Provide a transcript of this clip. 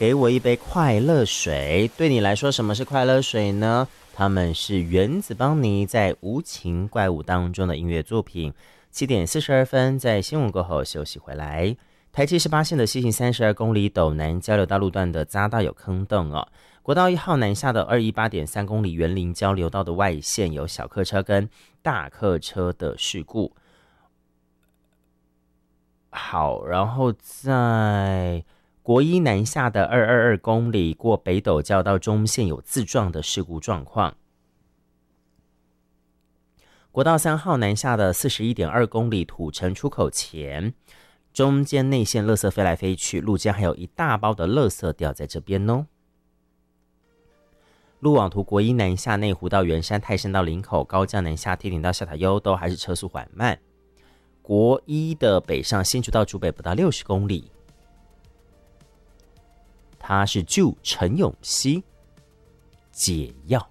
给我一杯快乐水。对你来说，什么是快乐水呢？他们是原子邦尼在《无情怪物》当中的音乐作品。7:42，在新闻过后休息回来。台七18线的西行32公里斗南交流道路段的匝道有坑洞哦。国道1号南下的218.3公里园林交流道的外线有小客车跟大客车的事故。好，然后在国一南下的222公里过北斗交到中线有自撞的事故状况。国道3号南下的41.2公里土城出口前，中间内线垃圾飞来飞去，路肩还有一大包的垃圾掉在这边哦。路网图国一南下内湖到圆山、泰山到林口、高架南下梯顶到下塔悠都还是车速缓慢。国一的北上新竹到竹北不到60公里，它是救陈永熙解药。